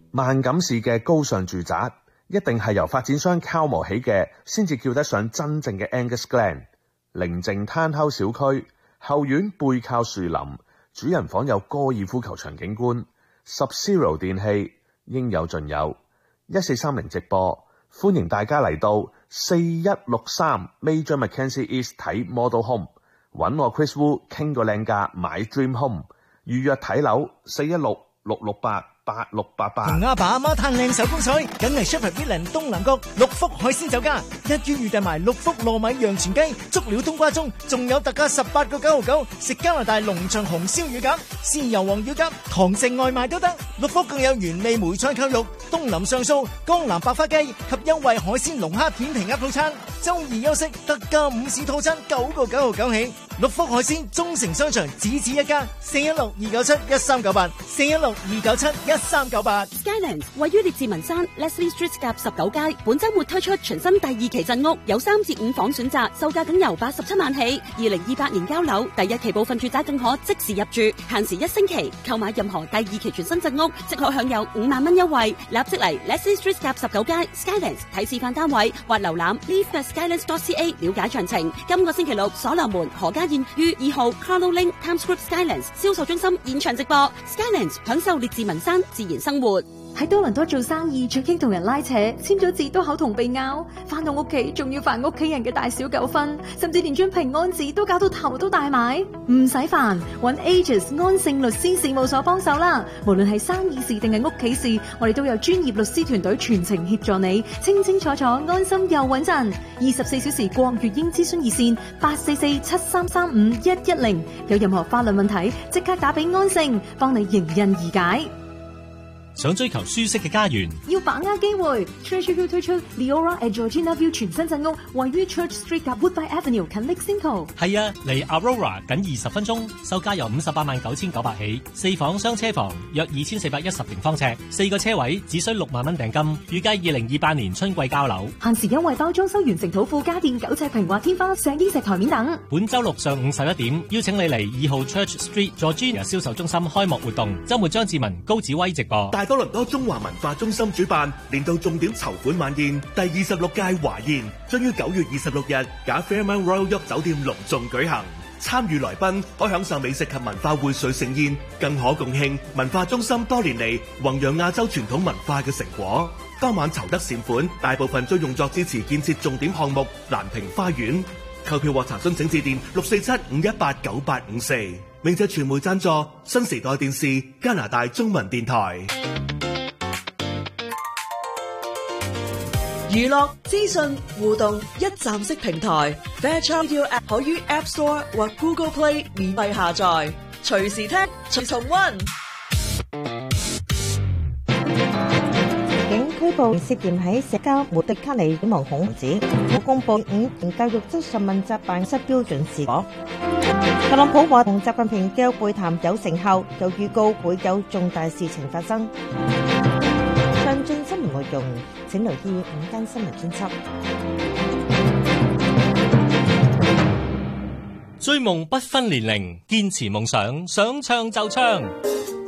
萬錦市嘅高尚住宅一定係由發展商敲磨起嘅，先至叫得上真正嘅 Angus Glen。寧靜攤口小區，後院背靠樹林，主人房有高爾夫球場景觀。Sub-Zero 電器應有盡有。1430直播，歡迎大家嚟到4163 Major Mackenzie East 睇 Model Home， 揾我 Chris Wu 傾個靚價買 Dream Home， 預約睇樓416-668-8688。 同阿爸阿媽嘆靚手工菜，梗係 Shepherd Villan 東南角六福海鮮酒家，一於預訂埋六福糯米陽全雞、足料冬瓜盅，仲有特價18個9.99，食加拿大農場紅燒乳鴿、豉油黃乳鴿，堂食外賣都得。六福更有原味梅菜扣肉、東林上素、江南白花雞及優惠海鮮龍蝦片皮鴨套餐。周二休息特價午市套餐9個9.99起。六福海鮮中城商場只一家，416-297-1398 416-297-1398。 Skylands 位於列治文山 Leslie Street 夾19街，本周末推出全新第2期鎮屋，有3至5房選擇，售價僅由87萬起。2028年交樓，第1期部分住宅更可即時入住，限時1星期。購買任何第2期全新鎮屋，即可享有5萬蚊優惠。立即嚟 Leslie Street 夾19街 Skylands 睇示範單位，或瀏覽 live@skylands.ca 了解詳情。今個星期六，所羅門何家燕於2號 Carlo Link Times Square Skylands 銷售中心現場直播 ，Skylands 享受列治文山自然生活。 喺多倫多做生意，最驚同人拉扯，簽咗字都口同鼻拗，翻到屋企仲要煩屋企人嘅大小糾紛，甚至連張平安紙都搞到頭都大埋。唔使煩，揾 Aegis 安盛律師事務所幫手啦。無論係生意事定係屋企事，我哋都有專業律師團隊全程協助你，清清楚楚，安心又穩陣。24小時國粵英諮詢熱線844-7335-110，有任何法律問題即刻打俾安盛，幫你迎刃而解。 想追求舒適嘅家園， 要把握機會。Treasure Hill 推出 Leora at Georgina View 全新鎮屋，位於 Church Street 及 Woodbine Avenue 近 Lexington。 係啊，離 Aurora 僅20分鐘，售價由589900起，4房雙車房，約2410平方尺，4個車位，只需6萬蚊訂金，預計2028年春季交樓。 限時優惠包裝修完成土庫家電9尺平滑天花、石英石台面等。 本周六上午11點，邀請你嚟2號 Church Street Georgina 銷售中心開幕活動，周末張志文、高子威直播。 大多倫多中華文化中心主辦年度重點籌款晚宴第26屆華宴，將於9月26日假 Fairmont Royal York 酒店隆重舉行。參與來賓可享受美食及文化薈萃盛宴，更可共慶文化中心多年嚟弘揚亞洲傳統文化嘅成果。當晚籌得善款，大部分將用作支持建設重點項目蘭亭花園。購票或查詢請致電647-518-9854。明謝傳媒贊助新時代電視、加拿大中文電台。 娛樂資訊互動一站式平台 Fairchild Radio App 可於 App Store 或 Google Play 免費下載，隨時聽隨重溫。 警拘捕涉嫌喺社交媒體卡尼死亡孔子，冇公布5年教育質素問責辦室標準試果。特朗普話同習近平嘅會談有成效，又預告會有重大事情發生。上進新聞內容，請留意午間新聞專輯。 追夢不分年齡，堅持夢想，想唱就唱。